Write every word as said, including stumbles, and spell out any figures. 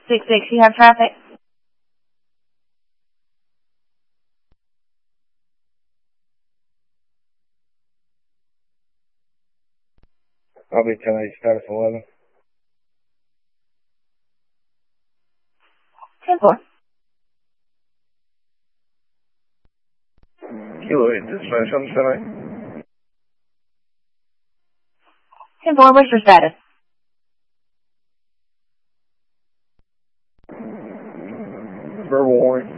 six six, you have traffic? I'll be ten eight, status eleven. ten four. Kilo eight, dispatch on ten eight. ten four, what's your status? Verbal warning.